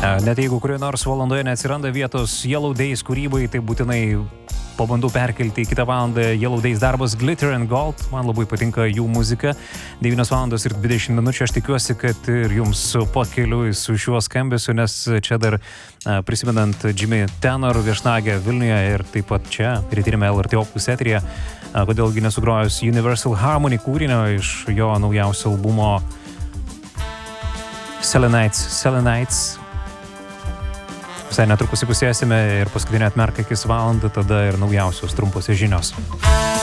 Net jeigu kurioje nors valandoje neatsiranda vietos Yellow Days kūrybai, tai būtinai pabandau perkelti į kitą valandą Yellow Days darbas Glitter and Gold. Man labai patinka jų muzika. 9 valandos ir 20 minučių. Aš tikiuosi, kad ir jums pakeliui su šiuo skambesiu, nes čia dar prisimenant Jimmy Tenor viešnagę Vilniuje ir taip pat čia, rytinėme LRT Opus eteryje, kodėlgi nesugrojus Universal Harmony kūrinio iš jo naujausio albumo Selenites. Visai netrukus įpusėsime ir paskutinę atmerką akis valandą, tada ir naujausios trumpose žinios.